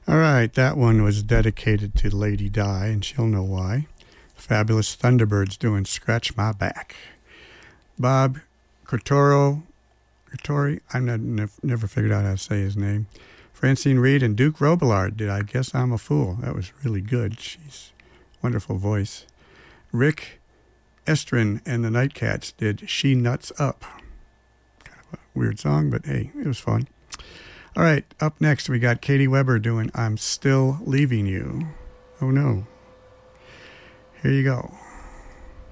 All right, that one was dedicated to Lady Di, and she'll know why. Fabulous Thunderbirds doing Scratch My Back. Bob Cortori, I've never figured out how to say his name. Francine Reed and Duke Robillard did I Guess I'm a Fool. That was really good. She's wonderful voice. Rick Estrin and the Nightcats did She Nuts Up. Kind of a weird song, but hey, it was fun. All right, up next we got Katie Weber doing I'm Still Leaving You. Oh no. Here you go.